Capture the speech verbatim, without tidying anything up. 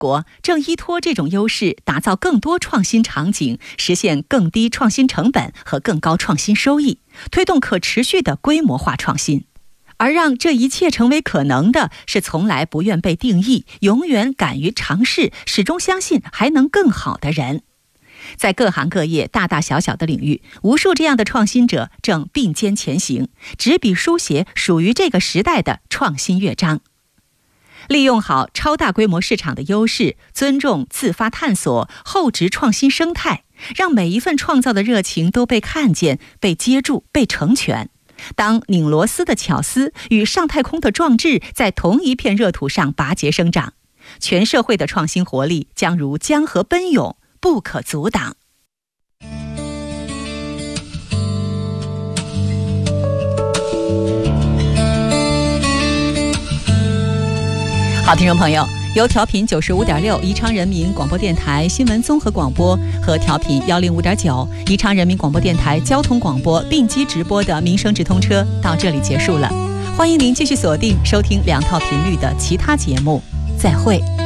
国正依托这种优势，打造更多创新场景，实现更低创新成本和更高创新收益，推动可持续的规模化创新。而让这一切成为可能的，是从来不愿被定义，永远敢于尝试，始终相信还能更好的人。在各行各业大大小小的领域，无数这样的创新者正并肩前行，执笔书写属于这个时代的创新乐章。利用好超大规模市场的优势，尊重自发探索、厚植创新生态，让每一份创造的热情都被看见、被接住、被成全。当拧螺丝的巧思与上太空的壮志在同一片热土上拔节生长，全社会的创新活力将如江河奔涌，不可阻挡。好，听众朋友，由调频九十五点六宜昌人民广播电台新闻综合广播和调频幺零五点九宜昌人民广播电台交通广播并机直播的民生直通车到这里结束了。欢迎您继续锁定收听两套频率的其他节目，再会。